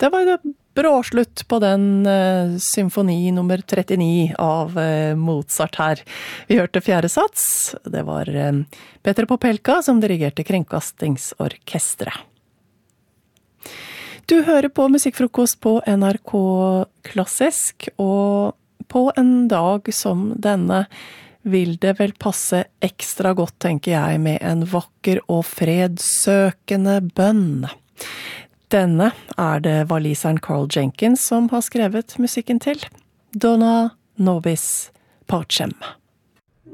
Det var det bråslutt på den symfoni nummer 39 av Mozart her. Vi hørte fjerde sats. Det var Peter Popelka som dirigerte Kringkastingsorkestret. Du hører på Musikkfrokost på NRK Klassisk, og på en dag som denne vil det vel passe ekstra godt, tenker jeg, med en vakker og fredsøkende bønn. Denne det waliseren Carl Jenkins som har skrevet musikken til. Dona nobis pacem.